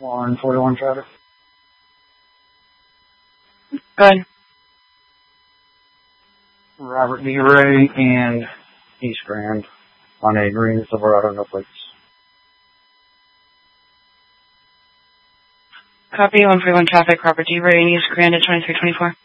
141 traffic. Go ahead. Robert D. Ray and East Grand on a green Silverado, no plates. Copy, 141 traffic, Robert D. Ray and East Grand at 2324.